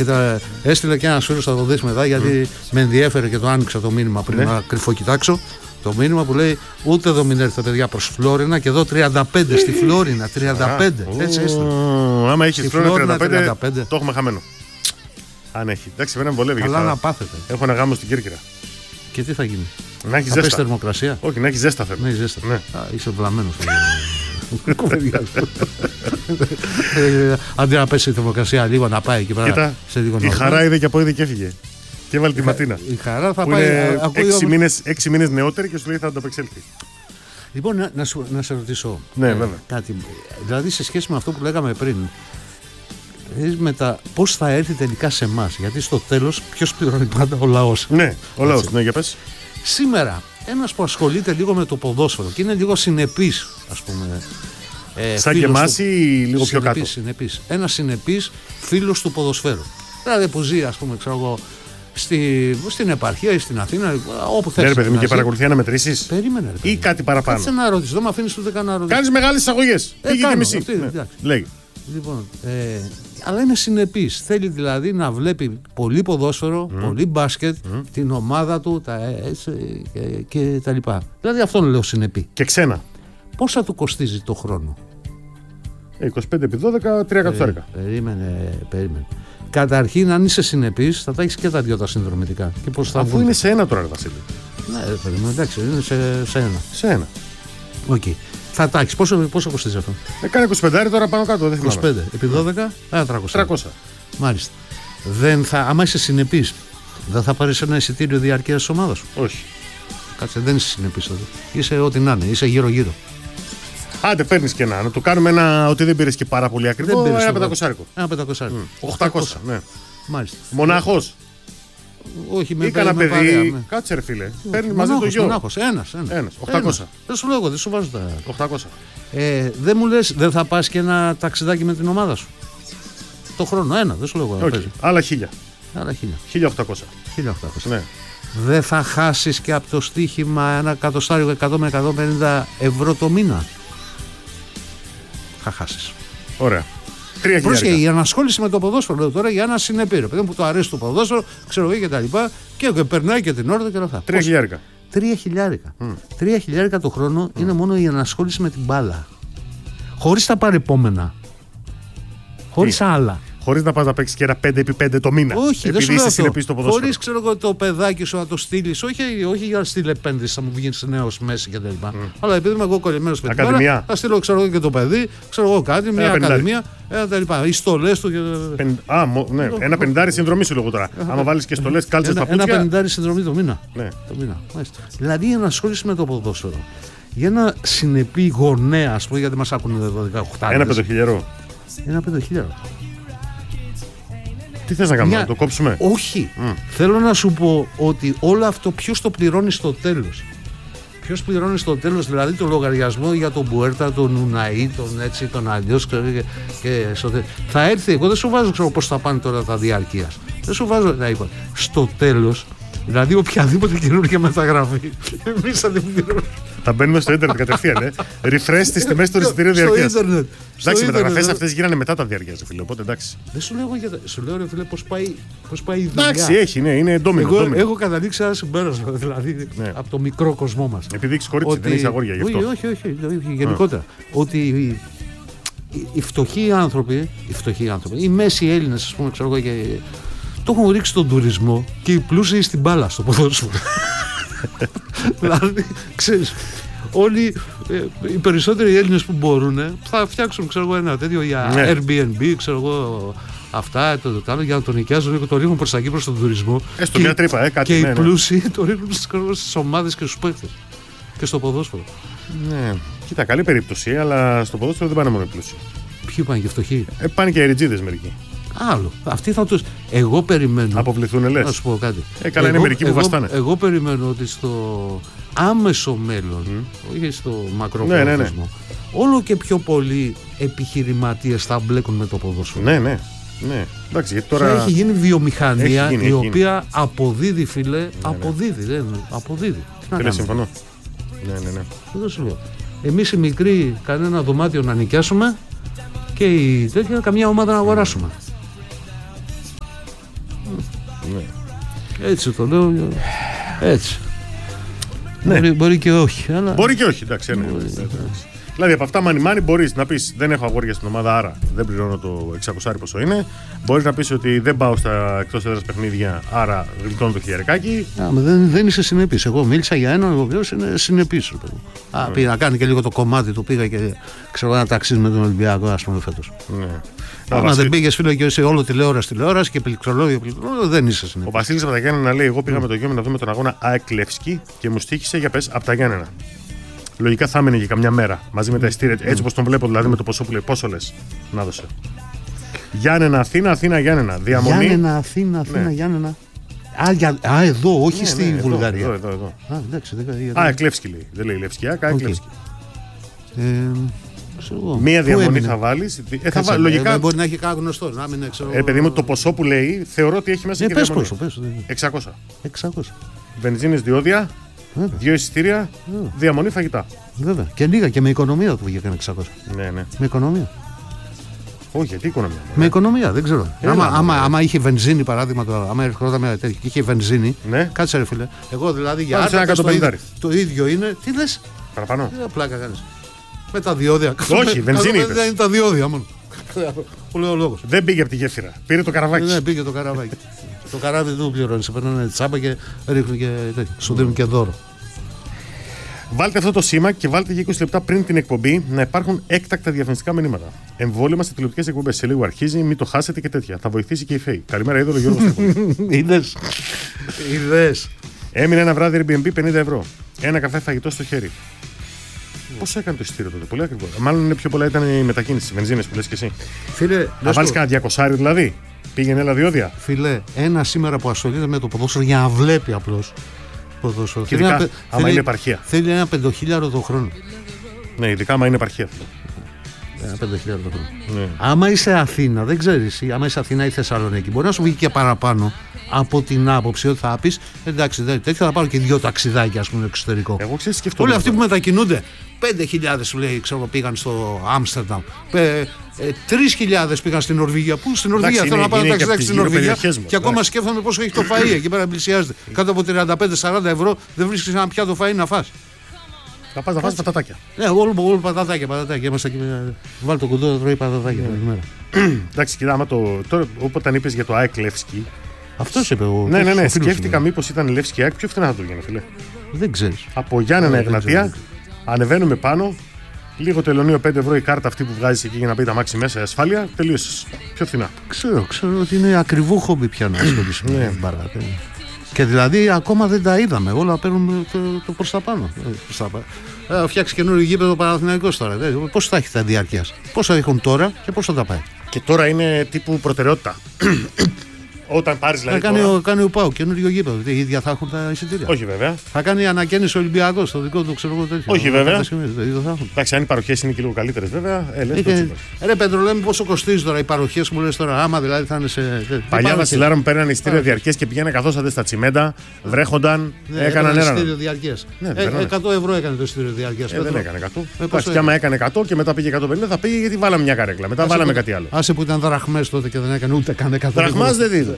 Και έστειλε και ένα φίλο, θα το δεις μετά, γιατί με ενδιέφερε και το άνοιξα το μήνυμα πριν να κρυφοκοιτάξω. Το μήνυμα που λέει ούτε εδώ μην έρθετε παιδιά προς Φλόρινα και εδώ 35 στη Φλόρινα. 35. Έτσι έστειλε. Άμα έχει Φλόρινα 35, το έχουμε χαμένο. Αν έχει. Εντάξει, δεν βολεύει. Αλλά να πάθετε. Έχω ένα γάμο στην Κέρκυρα. Και τι θα γίνει? Να έχει ζέστα. Θερμοκρασία. Όχι, να έχει ζέστα θέλω. Ναι, ζέστα. Ναι. Είσαι βλαμμένος. Αντί να πέσει η θερμοκρασία λίγο, να πάει εκεί πέρα. Η Χαρά είδε και από είδε και έφυγε. Και έβαλε τη Ματίνα. Η Χαρά θα πάει. 6 μήνες νεότερη και σου λέει θα ανταπεξέλθει. Λοιπόν, να σε ρωτήσω κάτι. Δηλαδή, σε σχέση με αυτό που λέγαμε πριν, πώς θα έρθει τελικά σε εμάς? Γιατί στο τέλος, ποιος πληρώνει πάντα? Ο λαός. Ναι, ο λαός. Ναι, για πες. Σήμερα, ένας που ασχολείται λίγο με το ποδόσφαιρο και είναι λίγο συνεπής, ας πούμε. Σαν και εμάς ή λίγο πιο κάτω? Συνεπής. Ένας συνεπής φίλος του ποδοσφαίρου. Δηλαδή που ζει, ας πούμε, ξέρω εγώ, στην επαρχία ή στην Αθήνα, όπου θες. Ναι, παιδί μου, και παρακολουθεί αναμετρήσεις. Περίμενε. Ή κάτι παραπάνω. Κάτσε να ρωτήσω, δεν με αφήνεις ούτε καν να ρωτήσω. Κάνεις μεγάλες εισαγωγές. Πήγε και μισή. Λέγει. Λοιπόν, αλλά είναι συνεπής. Θέλει δηλαδή να βλέπει πολύ ποδόσφαιρο, πολύ μπάσκετ, την ομάδα του και τα λοιπά. Δηλαδή αυτόν λέω συνεπή. Και ξένα. Πόσα του κοστίζει το χρόνο? 25 επί 12, 3 εκατοστάρικα. Περίμενε. Καταρχήν, αν είσαι συνεπής, θα τα έχεις και τα δυο τα συνδρομητικά. Και πώς θα αφού είναι σε ένα τώρα, Βασίλη. Ναι, περίμενε, εντάξει, είναι σε ένα. Σε ένα. Οκ. Θα τα έχεις. Πόσο κοστίζει αυτό? Κάνει 25 τώρα πάνω κάτω. Δεν 25 επί 12, 300. Μάλιστα. Άμα είσαι συνεπής, δεν θα πάρεις ένα εισιτήριο διαρκείας της ομάδας σου? Όχι. Κάτσε, δεν είσαι συνεπής τότε. Είσαι ό,τι να είναι, είσαι γύρω-γύρω. Άντε, παίρνεις και να του κάνουμε ένα ότι δεν πήρες και πάρα πολύ ακριβό. Ένα 500. Ένα 500. 800, ναι. Μάλιστα. Μονάχος. Όχι, με κανένα παιδί. Παρέα, κάτσε ρε φίλε. Παίρνει μαζί το γιο. Μονάχος, ένας. 800. Δεν σου λέω εγώ, δεν σου βάζω τα 800. Δεν μου λες, δεν θα πας και ένα ταξιδάκι με την ομάδα σου? Το χρόνο, δεν σου λέω εγώ. Όχι, άλλα 1000. Άλλα 1800. 1800. Ναι. Δεν θα χάσεις και από το στοίχημα ένα 100 με 150 ευρώ το μήνα? Θα χάσεις. Ωραία. 3.000. Πρόσεχε, η ανασχόληση με το ποδόσφαιρο, λέω τώρα, για ένα συνεπήριο παιδί που του αρέσει το ποδόσφαιρο, ξέρω εγώ και τα λοιπά, και περνάει και την όρδο και όλα αυτά. 3.000. 3.000. 3.000 το χρόνο είναι μόνο η ανασχόληση με την μπάλα. Χωρίς τα παρεπόμενα. Χωρίς άλλα. Χωρίς να πας να παίξεις και ένα 5x5 το μήνα. Όχι, επειδή δεν είσαι συνεπής στο ποδόσφαιρο. Χωρίς, ξέρω εγώ, το παιδάκι σου να το στείλεις. Όχι για να στείλει επένδυση, θα μου βγει νέος Μέση κτλ. Αλλά επειδή είμαι εγώ κολλημένος με την μπάλα, θα στείλω, ξέρω εγώ, και το παιδί, ξέρω εγώ κάτι, μια ακαδημία κτλ. Οι στολές του. Ναι, ένα 50 συνδρομή σου λόγω τώρα. Άμα βάλεις και στολές, κάλτσες παπούτσια. Ένα 50 συνδρομή το μήνα. Ναι. Δηλαδή η ανασχόληση με το ποδόσφαιρο. Για ένα συνεπή γονέα, ας πούμε, γιατί μας άκουνε εδώ 18. Ένα 5.000. Ένα 5.000. Τι θες να κάνουμε, να το κόψουμε? Όχι. Θέλω να σου πω ότι όλο αυτό ποιος το πληρώνει στο τέλος? Ποιος πληρώνει στο τέλος, δηλαδή το λογαριασμό για τον Μπουέρτα, τον Ουναή, τον έτσι, τον αλλιώς και θα έρθει, εγώ δεν σου βάζω, ξέρω πώς θα πάνε τώρα τα διαρκείας. Δεν σου βάζω, στο τέλος, δηλαδή οποιαδήποτε καινούργια μεταγραφή, εμείς θα την πληρώνουμε. Θα μπαίνουμε στο ίντερνετ κατευθείαν, refresh τις τιμές του εισιτηρίου διαρκείας. Εντάξει, οι μεταγραφές αυτές γίνανε μετά τα διαρκείας, φίλε, οπότε εντάξει. Δεν σου λέω εγώ, σου λέω ρε φίλε πώς πάει η δουλειά. Εντάξει, έχει, ναι, είναι ντόμινο. Έχω καταλήξει ένα συμπέρασμα, δηλαδή, από το μικρό κοσμό μας. Επειδή έχεις κορίτσι, δεν έχεις αγόρια γι' αυτό. Όχι, γενικότερα. Ότι οι φτωχοί άνθρωποι, οι μέσοι Έλληνες, ας πούμε, ξέρω εγώ, το έχουν ρίξει στον τουρισμό και οι πλούσιοι στην μπάλα, στο ποδόσφαιρο. Δηλαδή, ξέρεις, όλοι οι περισσότεροι Έλληνες που μπορούν θα φτιάξουν, ξέρω εγώ, ένα τέτοιο για Airbnb, ξέρω εγώ, αυτά, το άλλο, για να τον νοικιάζουν και το ρίχνουν προς τα εκεί, προς τον τουρισμό. Έστω μια τρύπα, κάτι. Και οι πλούσιοι το ρίχνουν στις ομάδες και στους παίκτες και στο ποδόσφαιρο. Ναι, κοίτα, καλή περίπτωση, αλλά στο ποδόσφαιρο δεν πάνε μόνο οι πλούσιοι. Ποιοι πάνε και φτωχοί? Πάνε και οι ριτζίδες μερικοί. Άλλο. Αυτοί θα τους. Εγώ περιμένω. Αποβληθούν, λες. Να σου πω κάτι. Καλά, είναι μερικοί που βαστάνε. Εγώ περιμένω ότι στο άμεσο μέλλον, όχι στο μακροπρόθεσμο, όλο και πιο πολλοί επιχειρηματίες θα μπλέκουν με το ποδόσφαιρο. Ναι. Εντάξει, γιατί τώρα. Έχει γίνει βιομηχανία η οποία αποδίδει, φίλε. Αποδίδει. Φίλε, συμφωνώ. Ναι. Δεν σου λέω. Εμείς οι μικροί, κανένα δωμάτιο να νοικιάσουμε και οι τέτοια καμιά ομάδα να αγοράσουμε. Έτσι το λέω. Έτσι. Ναι. Μπορεί και όχι. Αλλά... Μπορεί και όχι, εντάξει. Δηλαδή από αυτά μανι μπορείς να πεις δεν έχω αγόρια στην ομάδα, άρα δεν πληρώνω το 600 πόσο είναι. Μπορείς να πεις ότι δεν πάω στα εκτός έδρας παιχνίδια, άρα γλιτώνω το χιλιαρικάκι. Δεν είσαι συνεπής. Εγώ μίλησα για έναν ο οποίος είναι συνεπής. Πήγα να κάνει και λίγο το κομμάτι του, πήγα και ξέρω ένα ταξίδι με τον Ολυμπιακό, ας πούμε, φέτος. Άμα δεν πήγες, φίλε, και είσαι όλο τηλεόραση και πληκτρολόγιο, δεν είσαι συνεπής. Ο Βασίλης από τα Γιάννενα λέει: εγώ πήγα με το γιο μου να δούμε τον αγώνα ΑΕΚ Λεύσκι και μου στοίχησε για πες από τα Γιάννενα. Λογικά θα έμενε για καμιά μέρα μαζί με τα ειστήρια. Έτσι όπως τον βλέπω, δηλαδή με το ποσό που λέει, πόσο λες να δώσε. Γιάννενα, Αθήνα, Αθήνα, Γιάννενα. Διαμονή. Γιάννενα, Αθήνα, Αθήνα, Γιάννενα. Εδώ, όχι στη Βουλγαρία. Εδώ. Εντάξει, Λεύσκι λέει. Δεν λέει Λευσκιά, Λεύσκι. Μία διαμονή θα βάλεις. Λογικά. Μπορεί να έχει κάτι γνωστό. Να μην ξέρω. Παιδί μου, το ποσό που λέει θεωρώ ότι έχει μέσα και διαμονή. 600. Βενζίνες, διόδια. 2 εισιτήρια, διαμονή, φαγητά. Βέβαια. Και λίγα και με οικονομία του βγήκαν 600. Ναι. Με οικονομία. Όχι, γιατί οικονομία. Με οικονομία, δεν ξέρω. Άμα είχε βενζίνη, παράδειγμα, άμα ερχόταν με τέτοια και είχε βενζίνη. Ναι. Κάτσε ρε φίλε. Εγώ δηλαδή για το ίδιο είναι. Τι λες? Παραπάνω. Πλάκα κάνεις. Με τα διόδια. Όχι, βενζίνη. Δεν είναι τα διόδια μόνο. Που λέω λόγος. Δεν πήγε από τη γέφυρα. Πήρε το καραβάκι. Ναι, πήγε το καραβάκι. Το καράβι δεν το πληρώνει. Σε παίρνουν τσάμπα και ρίχνουν και τέτοιο. Σου δίνουν και δώρο. Βάλτε αυτό το σήμα και βάλτε για 20 λεπτά πριν την εκπομπή να υπάρχουν έκτακτα διαφημιστικά μηνύματα. Εμβόλυμα σε τηλεοπτικές εκπομπές. Σε λίγο αρχίζει, μην το χάσετε και τέτοια. Θα βοηθήσει και η ΦΕΗ. Καλημέρα, είδωλο Γιώργος. Είδες. Έμεινε ένα βράδυ Airbnb 50 ευρώ. Ένα καφέ φαγητό στο χέρι. Πόσο έκανε το εισιτήριο τότε? Πολύ ακριβό. Μάλλον είναι πιο πολλά ήταν η μετακίνηση, οι βενζίνες που λες και εσύ. Φίλε, να βάλεις κανένα 200 δηλαδή. Πήγαινε έλα διόδια. Φίλε, ένα σήμερα που ασχολείται με το ποδόσφαιρο για να βλέπει απλώς ποδόσφαιρο. Και ειδικά άμα είναι επαρχία. Θέλει ένα 5.000 το χρόνο. Ναι, ειδικά άμα είναι επαρχία. Ένα 5.000 το χρόνο. Ναι. Άμα είσαι Αθήνα, δεν ξέρεις, άμα είσαι Αθήνα ή Θεσσαλονίκη, μπορεί να σου βγει και παραπάνω από την άποψη ότι θα πεις εντάξει, τέτοιο θα πάρω και 2 ταξιδάκια, ας πούμε, εξωτερικό. Εγώ ξέρω, σκεφτόμαι. Όλοι αυτοί που μετακινούνται, 5.000 σου λέει, ξέρω, πήγαν στο Άμστερνταμ. 3.000 πήγαν στην Νορβηγία. Πού στην Νορβηγία? Θέλω να πάω ταξιδάκι στην Νορβηγία. Και ακόμα σκέφτομαι πόσο έχει το φαΐ. Εκεί πέρα πλησιάζεται. Κάτω από 35-40 ευρώ δεν βρίσκεις ένα πιάτο φαΐ να φας. Θα πας να φας πατατάκια. Ναι, όλο πατατάκια. Είμαστε εκεί. Βάλει το κουντό να τρώει πατατάκια όλη μέρα. Εντάξει, κοιτά, άμα τώρα όταν είπες για το ΑΕΚ Λεύσκι. Αυτός είπε εγώ. Ναι. Σκέφτηκα μήπως ήταν Λεύσκι ΑΕΚ, πιο φθηνά θα το γίνει, φίλε. Δεν ξέρεις. Από Γιάννενα Εγνατία ανεβαίνουμε πάνω. Λίγο τελωνίο 5 ευρώ η κάρτα αυτή που βγάζεις εκεί για να πει τα μάξι μέσα, ασφάλεια, τελείωσες. Πιο φθηνά. Ξέρω ότι είναι ακριβό χόμπι πια να ασχολείσαι με την παράτα. Και δηλαδή ακόμα δεν τα είδαμε. Όλα παίρνουν το προς τα πάνω. Φτιάξει καινούριο γήπεδο Παναθηναϊκός τώρα. Πώς θα έχει τα διάρκεια? Πώς θα έχουν τώρα και πώς θα τα πάει? Και τώρα είναι τύπου προτεραιότητα. Όταν πάρεις δηλαδή. Κάνει ο ΠΑΟ καινούριο γήπεδο. Οι ίδια θα έχουν τα εισιτήρια. Όχι βέβαια. Θα κάνει ανακαίνιση Ολυμπιακός στο δικό του, ξέρω εγώ τέτοιο. Όχι βέβαια. Εντάξει, αν οι παροχές είναι και λίγο καλύτερες βέβαια. Ρε Πέτρο, λέμε πόσο κοστίζει τώρα οι παροχές μου λες τώρα. Άμα δηλαδή θα είναι σε. Παλιά Βασιλάρα μου παίρνανε εισιτήρια διαρκές και πηγαίνανε καθόσατε στα τσιμέντα, βρέχονταν, έκαναν ένα. Εισιτήριο διαρκές. 100 ευρώ έκανε το εισιτήριο διαρκές. Δεν έκανε 100. Εντάξει, και άμα έκανε 100 και μετά πήγε 150 θα πήγε γιατί βάλαμε μια καρέκλα. Μετά βάλαμε κάτι άλλο. Άσε που ήταν δραχμές τότε και δεν έκανε ούτε καν 100. Δραχμάς δεν δίδω.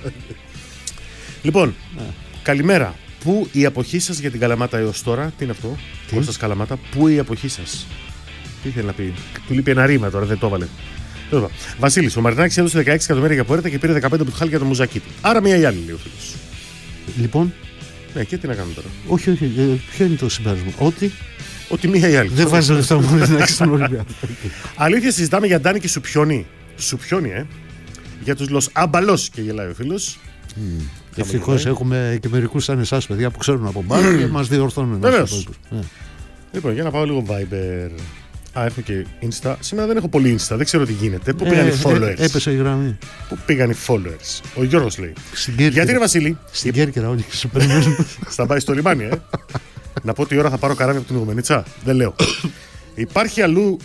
Λοιπόν, καλημέρα. Πού η αποχή σας για την Καλαμάτα έως τώρα? Τι είναι αυτό? Κώστας Καλαμάτα, πού η αποχή σας? Τι θέλει να πει? Του λείπει ένα ρήμα τώρα, δεν το έβαλε. Βασίλης, ο Μαρινάκης έδωσε 16 εκατομμύρια για πόρτα και πήρε 15 μπουτχάλ για το Μουζακίτη. Άρα μία ή άλλη, λέει ο φίλος. Λοιπόν. Ναι, και τι να κάνουμε τώρα? Όχι, ποιο είναι το συμπέρασμα? Ότι μία ή άλλη. Δεν βάζει λεφτά μου να στον Ολυμπιακό. Αλήθεια, συζητάμε για Ντάνη και Σουπιόνι. Σουπιόνι, για τους Λος Άμπαλος, και γελάει ο φίλος. Ευτυχώς έχουμε και μερικούς σαν εσάς, παιδιά, που ξέρουν από μπάλα και μας διορθώνουν. Βεβαίως. Λοιπόν, για να πάω λίγο Viber. Έχω και Insta. Σήμερα δεν έχω πολύ Insta, δεν ξέρω τι γίνεται. Πού πήγαν οι followers? Έπεσε η γραμμή. Πού πήγαν οι followers? Ο Γιώργος λέει. Γιατί είναι Βασίλη? Στην Κέρκυρα, όλοι σου περιμένουν. Θα πάει στο λιμάνι, Να πω τι ώρα θα πάρω καράβι από την Ιγουμενίτσα? Δεν λέω. Υπάρχει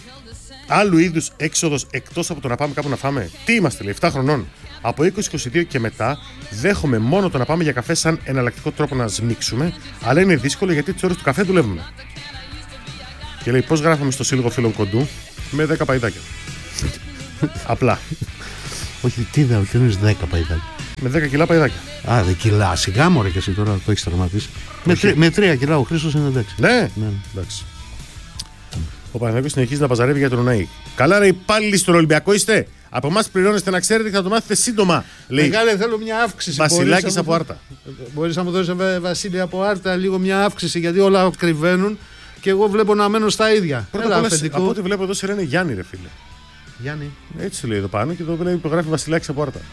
άλλου είδους έξοδος εκτός από το να πάμε κάπου να φάμε? Τι είμαστε, λέει, 7 χρονών. Από 20-22 και μετά δέχομαι μόνο το να πάμε για καφέ σαν εναλλακτικό τρόπο να σμίξουμε, αλλά είναι δύσκολο γιατί τις ώρες του καφέ δουλεύουμε. Και λέει πώς γράφαμε στο Σύλλογο Φίλων Κοντού? Με 10 παϊδάκια. Απλά. Όχι, τι δεν είναι 10 παϊδάκια. Με 10 κιλά παϊδάκια. Α, 2 κιλά. Σιγά μωρέ και εσύ τώρα το έχεις τερματίσει. Με 3 κιλά ο Χρήστος είναι εντάξει. Ναι, εντάξει. Ο Παναθηναϊκός συνεχίζει να παζαρεύει για τον Ουναή. Καλά, ρε υπάλληλοι στον Ολυμπιακό είστε. Από εμάς πληρώνεστε να ξέρετε και θα το μάθετε σύντομα. Λέει. Μεγάλε, θέλω μια αύξηση. Βασιλάκης από Άρτα. Μπορείς να μου δώσεις, Βασίλη, από Άρτα λίγο μια αύξηση, γιατί όλα κρυβαίνουν και εγώ βλέπω να μένω στα ίδια. Πρώτα απ' όλα, από ό,τι βλέπω εδώ σε λένε Γιάννη, ρε φίλε. Γιάννη. Έτσι λέει εδώ πάνω και εδώ λέει υπογράφει Βασιλάκης από Άρτα.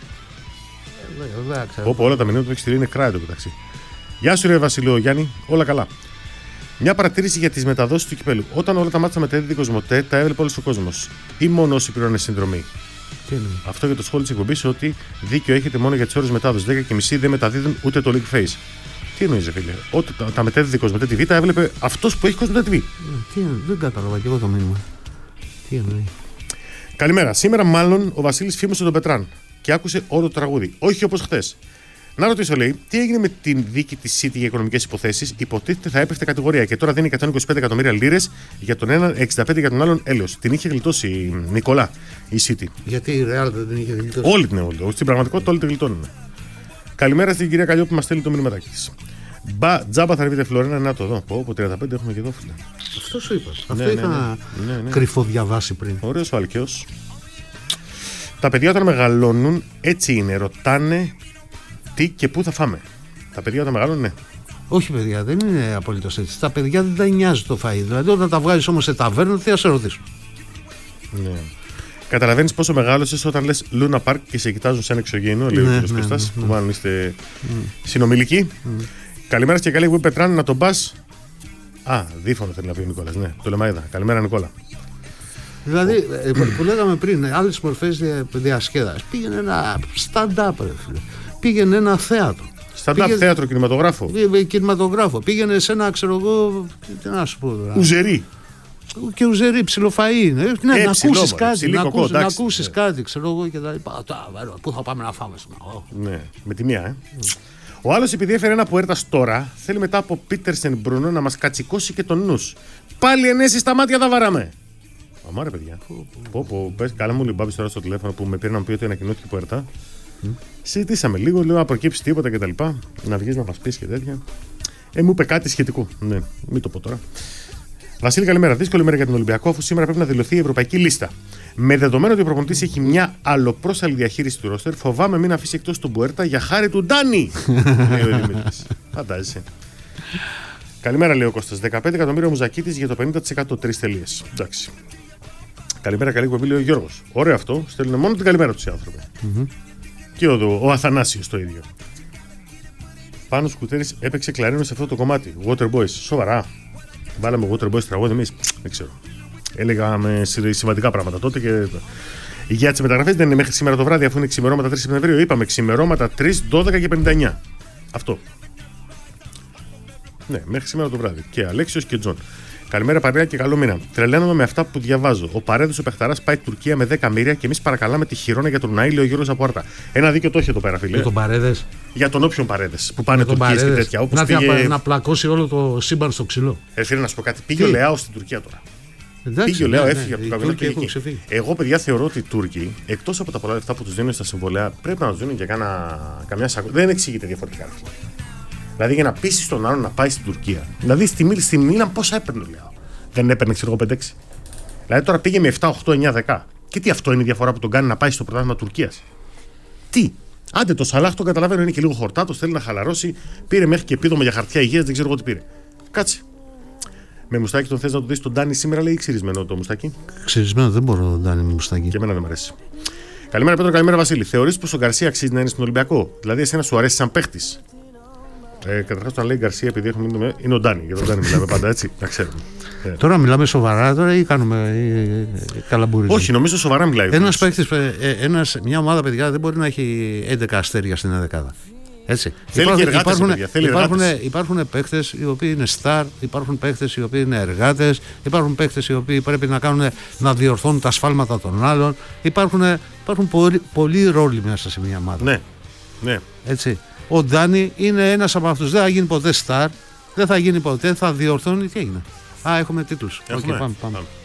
Όπου όλα τα μηνύματα που έχει στείλει είναι κράτο το μεταξύ. Γεια σου, ρε Βασιλείο Γιάννη, όλα καλά. Μια παρατήρηση για τις μεταδόσεις του κυπέλου. Όταν όλα τα μάτια μετέδιδε η Κοσμοτέ, τα έβλεπε όλος ο κόσμος. Ή μόνο όσοι πληρώνουν συνδρομή. Αυτό για το σχόλιο της εκπομπής, ότι δίκιο έχετε μόνο για τις ώρες μετάδοσης. 10:30 δεν μεταδίδουν ούτε το League Face. Τι εννοείς, φίλε? Όταν τα μετέδιδε η Κοσμοτέ TV, τα έβλεπε αυτός που έχει Κοσμοτέ TV. Δεν κατάλαβα και εγώ το μήνυμα. Τι εννοεί? Καλημέρα. Σήμερα, μάλλον, ο Βασίλης φήμωσε τον Πετράν και άκουσε όλο το τραγούδι. Όχι όπως χθες. Να ρωτήσω, λέει, τι έγινε με την δίκη της City για οικονομικές υποθέσεις? Υποτίθεται θα έπεφτε κατηγορία και τώρα δίνει 125 εκατομμύρια λίρες για τον έναν, 65 για τον άλλον έλεος. Την είχε γλιτώσει η Νικολά, η City. Γιατί η Real δεν την είχε γλιτώσει? Όλη την αιώλη. Στην πραγματικότητα όλοι την γλιτώνουν. Καλημέρα στην κυρία Καλλιό που μας στέλνει το μηνυματάκι της. Τζάμπα θα ρεβείτε Φλωρένα, να το δω. Από 35 έχουμε και εδώ, φίλε. Αυτό σου είπα. Αυτό είχα κρυφό διαβάσει πριν. Ωραίος ο Αλκαίος. Τα παιδιά όταν μεγαλώνουν έτσι είναι. Ρωτάνε τι και πού θα φάμε. Τα παιδιά όταν μεγαλώνουν, ναι. Όχι, παιδιά, δεν είναι απολύτως έτσι. Τα παιδιά δεν τα νοιάζει το φαΐ. Δηλαδή, όταν τα βγάλεις όμως σε ταβέρνα, τι θα σε ρωτήσουν? Ναι. Καταλαβαίνεις πόσο μεγάλωσες όταν λες Λούνα Πάρκ και σε κοιτάζουν σαν εξωγήινο, λέει ο κ. Κώστας, που μάλλον είστε συνομιλικοί. Καλημέρα και καλή, που Πετράν να τον πας. Α, δίφωνο θέλει να πει ο Νικόλας. Ναι, το Λεμαΐδα. Καλημέρα, Νικόλα. Δηλαδή, που λέγαμε πριν, άλλες μορφές διασκέδασης. Πήγαινε ένα stand-up, πήγαινε ένα θέατρο. Stand-up θέατρο, κινηματογράφο. Κινηματογράφο. Πήγαινε σε ένα, ξέρω εγώ, τι να σου πω τώρα. Ουζερί. Και ουζερί, ψιλοφαΐ. Ναι, να ακούσεις κάτι. Να ακούσεις ναι. Κάτι, ξέρω εγώ και τα λοιπά. Πού θα πάμε να φάμε σήμερα? Ναι, με τη μία, Ο άλλος, επειδή έφερε ένα Πουέρτας τώρα, θέλει μετά από Πίτερσεν Μπρουνό να μας κατσικώσει και τον νους. Πάλι ενέσεις στα μάτια τα βαράμε. Αμάρε, παιδιά. Πες, καλά μου λέει τώρα στο τηλέφωνο που με πήρε να μου πει ότι ανακοινώθηκε η Πουέρτα. Συζητήσαμε λίγο, λέω να προκύψει τίποτα κτλ. Να βγεις να μας πεις και τέτοια. Μου είπε κάτι σχετικό. Ναι, μην το πω τώρα. Βασίλη, καλημέρα. Δύσκολη μέρα για τον Ολυμπιακό, αφού σήμερα πρέπει να δηλωθεί η ευρωπαϊκή λίστα. Με δεδομένο ότι ο προπονητής έχει μια αλλοπρόσαλη διαχείριση του ρόστερ, φοβάμαι μην αφήσει εκτός τον Μπουέρτα για χάρη του Ντάνι. Λέει ο Δημήτρης. Φαντάζεσαι. Καλημέρα, λέει ο Κώστας. 15 εκατομμύρια Μουζακίτης για το 50%. 3 τελείες. Εντάξει. Καλημέρα, καλή κομπή, λέει ο Γιώργος. Ωραίο αυτό. Στέλνουν μόνο την καλημέρα τους οι άνθρωποι. Και ο Αθανάσιος το ίδιο. Πάνω Σκουτέρης έπαιξε κλαρίνο σε αυτό το κομμάτι. Water Boys. Σοβαρά. Βάλαμε Water Boys τραγούδι εμείς. Δεν ξέρω. Έλεγαμε σημαντικά πράγματα τότε και. Για τις μεταγραφές δεν είναι μέχρι σήμερα το βράδυ, αφού είναι ξημερώματα 3 Σεπτεμβρίου. Είπαμε ξημερώματα 3, 12 και 59. Αυτό. Ναι, μέχρι σήμερα το βράδυ. Και Αλέξιος και Τζον. Καλημέρα, παρέα και καλό μήνα. Τρελαίνομαι με αυτά που διαβάζω. Ο Παρέδος ο Πεχταράς πάει Τουρκία με 10 μοίρια και εμείς παρακαλάμε τη χειρόνα για τον Ναήλιο Γιώργος από Άρτα. Ένα δίκιο το έχει εδώ πέρα, φίλε. Για τον Παρέδες. Για τον όποιον Παρέδες που πάνε Τουρκίες και τέτοια. Όπως να πλακώσει όλο το σύμπαν στο ξυλό. Φίλε, να σου πω κάτι. Πήγε ο Λεάο στην Τουρκία τώρα. Εντάξει, πήγε ο Λεάο, έφυγε από το καμπινό. Εγώ, παιδιά, θεωρώ ότι οι Τούρκοι, εκτός από τα πολλά λεφτά που τους δίνουν στα συμβολέα, πρέπει να τους δίνουν και καμιά σακούλα. Δεν εξηγείται διαφορετικά. Δηλαδή για να πείσει τον άλλον να πάει στην Τουρκία. Δηλαδή στη Μίλαν πόσα έπαιρνε ο Λεάο? Δεν έπαιρνε, ξέρω εγώ, 5-6. Δηλαδή τώρα πήγε με 7, 8, 9, 10. Και τι αυτό είναι η διαφορά που τον κάνει να πάει στο πρωτάθλημα Τουρκίας? Τι? Άντε το Σαλάχ το καταλαβαίνω, είναι και λίγο χορτάτος, θέλει να χαλαρώσει. Πήρε μέχρι και επίδομα για χαρτιά υγείας, δεν ξέρω εγώ τι πήρε. Κάτσε. Με μουστάκι τον θες να το δεις τον Ντάνι σήμερα, λέει, ξυρισμένο το μουστάκι? Ξυρισμένο δεν μπορώ να τον Ντάνι με μουστάκι. Και εμένα δεν μου αρέσει. Καλημέρα Πέτρο, καλημέρα Βασίλη. Θεωρείς πως ο Γκαρσία αξίζει να είναι στον Ολυμπιακό? Δηλαδή, εσένα σου αρέσει σαν παίχτης? Καταρχάς, όταν λέει Γκαρσία, επειδή έχουμε μείνει είναι ο Ντάνι. Για τον Ντάνι μιλάμε πάντα έτσι, να ξέρουμε. Τώρα μιλάμε σοβαρά τώρα ή κάνουμε καλαμπουρίζουμε? Όχι, νομίζω σοβαρά μιλάει. Ένας παίκτης, μια ομάδα, παιδιά, δεν μπορεί να έχει 11 αστέρια στην 11. Έτσι. Υπάρχουν παίκτες οι οποίοι είναι star, υπάρχουν παίκτες οι οποίοι είναι εργάτες, υπάρχουν παίκτες οι οποίοι πρέπει να διορθώνουν τα σφάλματα των άλλων. Υπάρχουν πολλοί ρόλοι μέσα σε μια ομάδα. Ναι. Έτσι. Ο Ντάνι είναι ένας από αυτούς. Δεν θα γίνει ποτέ star, δεν θα γίνει ποτέ, θα διορθώνει. Τι έγινε? Έχουμε τίτλους. Πάμε.